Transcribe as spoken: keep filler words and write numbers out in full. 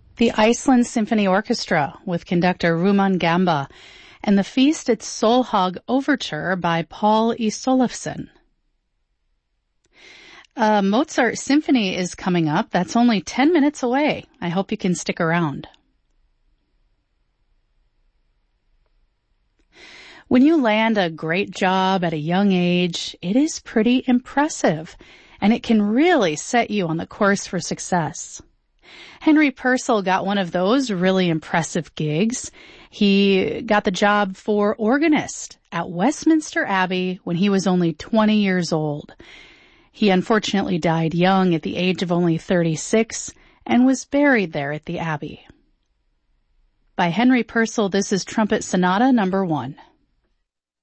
The Iceland Symphony Orchestra with conductor Ruman Gamba, and the Feast at Solhaug Overture by Paul E. Solofsson. A Mozart Symphony is coming up. That's only ten minutes away. I hope you can stick around. When you land a great job at a young age, it is pretty impressive, and it can really set you on the course for success. Henry Purcell got one of those really impressive gigs. He got the job for organist at Westminster Abbey when he was only twenty years old. He unfortunately died young at the age of only thirty-six and was buried there at the Abbey. By Henry Purcell, this is Trumpet Sonata number one.